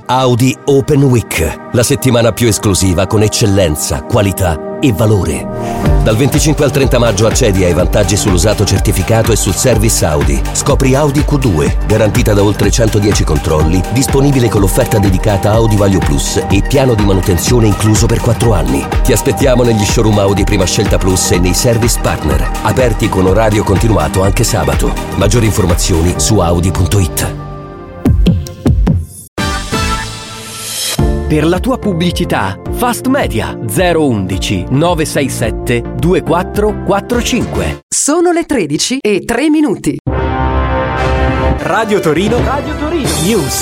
Audi Open Week, la settimana più esclusiva con eccellenza, qualità e valore. Dal 25 al 30 maggio accedi ai vantaggi sull'usato certificato e sul service Audi. Scopri Audi Q2, garantita da oltre 110 controlli, disponibile con l'offerta dedicata Audi Value Plus e piano di manutenzione incluso per 4 anni. Ti aspettiamo negli showroom Audi Prima Scelta Plus e nei service partner, aperti con orario continuato anche sabato. Maggiori informazioni su audi.it. Per la tua pubblicità, Fast Media 011 967 2445. Sono le 13:03. Radio Torino News.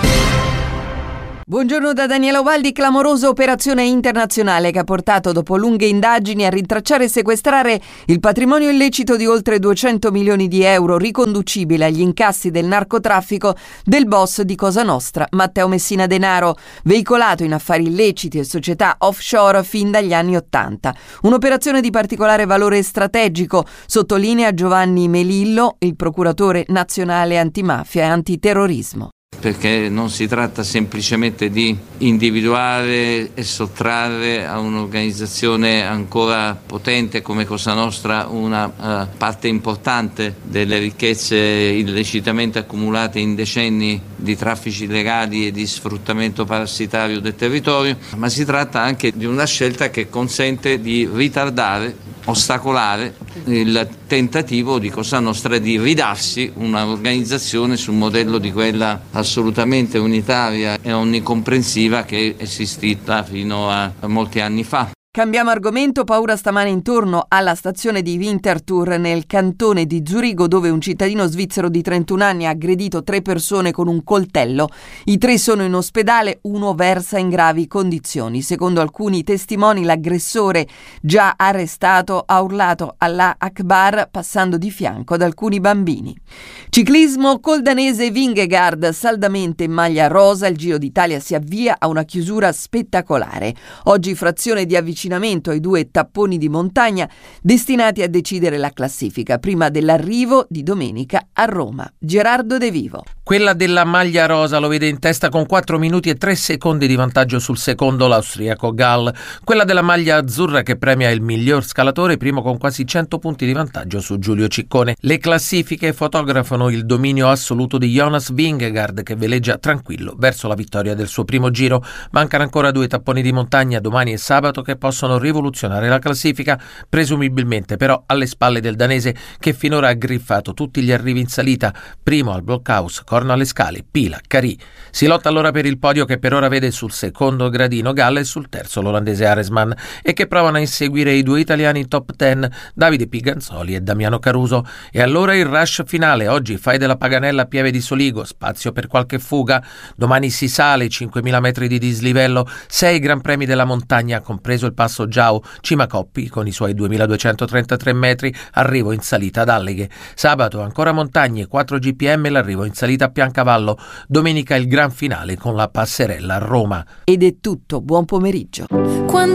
Buongiorno da Daniela Ubaldi. Clamorosa operazione internazionale che ha portato, dopo lunghe indagini, a rintracciare e sequestrare il patrimonio illecito di oltre 200 milioni di euro riconducibile agli incassi del narcotraffico del boss di Cosa Nostra, Matteo Messina Denaro, veicolato in affari illeciti e società offshore fin dagli anni '80. Un'operazione di particolare valore strategico, sottolinea Giovanni Melillo, il procuratore nazionale antimafia e antiterrorismo. Perché non si tratta semplicemente di individuare e sottrarre a un'organizzazione ancora potente come Cosa Nostra una parte importante delle ricchezze illecitamente accumulate in decenni di traffici illegali e di sfruttamento parassitario del territorio, ma si tratta anche di una scelta che consente di ritardare, ostacolare il tentativo di Cosa Nostra di ridarsi un'organizzazione sul modello di quella assolutamente unitaria e onnicomprensiva che è esistita fino a molti anni fa. Cambiamo argomento, paura stamane intorno alla stazione di Winterthur nel cantone di Zurigo, dove un cittadino svizzero di 31 anni ha aggredito 3 persone con un coltello. I 3 sono in ospedale, uno versa in gravi condizioni. Secondo alcuni testimoni, l'aggressore, già arrestato, ha urlato Allah Akbar passando di fianco ad alcuni bambini. Ciclismo, col danese Vingegaard saldamente in maglia rosa, il Giro d'Italia si avvia a una chiusura spettacolare. Oggi frazione di avvicinamento ai 2 tapponi di montagna destinati a decidere la classifica prima dell'arrivo di domenica a Roma. Gerardo De Vivo. Quella della maglia rosa lo vede in testa con 4 minuti e 3 secondi di vantaggio sul secondo, l'austriaco Gall. Quella della maglia azzurra che premia il miglior scalatore, primo con quasi 100 punti di vantaggio su Giulio Ciccone. Le classifiche fotografano il dominio assoluto di Jonas Vingegaard, che veleggia tranquillo verso la vittoria del suo primo giro. Mancano ancora 2 tapponi di montagna domani e sabato che possono rivoluzionare la classifica, presumibilmente però alle spalle del danese, che finora ha griffato tutti gli arrivi in salita, primo al blockhouse, Corno alle Scale, Pila, Carì. Si lotta allora per il podio che per ora vede sul secondo gradino Gall e sul terzo l'olandese Aresman, e che provano a inseguire i 2 italiani in top 10, Davide Piganzoli e Damiano Caruso. E allora il rush finale, oggi fai della Paganella a Pieve di Soligo, spazio per qualche fuga, domani si sale, 5.000 metri di dislivello, 6 gran premi della montagna, compreso il passo Giau, Cima Coppi con i suoi 2.233 metri, arrivo in salita ad Alleghe. Sabato ancora montagne, 4 GPM, l'arrivo in salita a Piancavallo. Domenica il gran finale con la passerella a Roma. Ed è tutto, buon pomeriggio. Quando